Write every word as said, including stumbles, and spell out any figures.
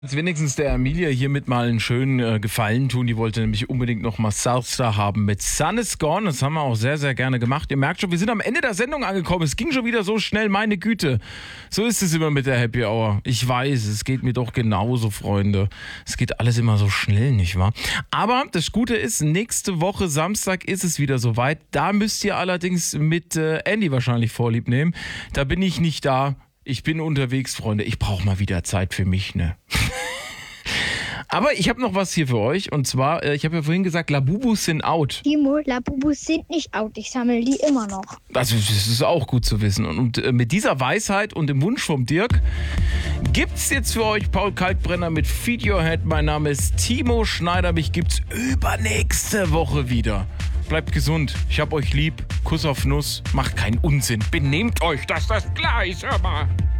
Jetzt wenigstens der Emilia hiermit mal einen schönen äh, Gefallen tun. Die wollte nämlich unbedingt noch mal Southstar haben mit Sun is Gone. Das haben wir auch sehr, sehr gerne gemacht. Ihr merkt schon, wir sind am Ende der Sendung angekommen. Es ging schon wieder so schnell, meine Güte. So ist es immer mit der Happy Hour. Ich weiß, es geht mir doch genauso, Freunde. Es geht alles immer so schnell, nicht wahr? Aber das Gute ist, nächste Woche Samstag ist es wieder soweit. Da müsst ihr allerdings mit äh, Andy wahrscheinlich Vorlieb nehmen. Da bin ich nicht da. Ich bin unterwegs, Freunde. Ich brauche mal wieder Zeit für mich, ne? Aber ich habe noch was hier für euch. Und zwar, äh, ich habe ja vorhin gesagt, Labubus sind out. Timo, Labubus sind nicht out. Ich sammle die immer noch. Also, das ist auch gut zu wissen. Und, und äh, mit dieser Weisheit und dem Wunsch vom Dirk gibt's jetzt für euch Paul Kalkbrenner mit Feed Your Head. Mein Name ist Timo Schneider. Mich gibt's übernächste Woche wieder. Bleibt gesund. Ich hab euch lieb. Kuss auf Nuss. Macht keinen Unsinn. Benehmt euch, dass das klar ist, hör mal.